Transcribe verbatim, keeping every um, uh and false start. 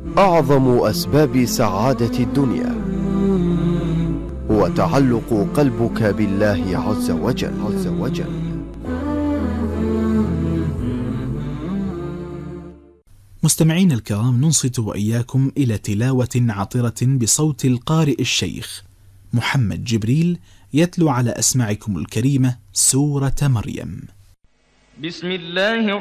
أعظم أسباب سعادة الدنيا هو تعلق قلبك بالله عز وجل, عز وجل. مستمعين الكرام، ننصت وإياكم إلى تلاوة عطرة بصوت القارئ الشيخ محمد جبريل يتلو على أسماعكم الكريمة سورة مريم. بسم الله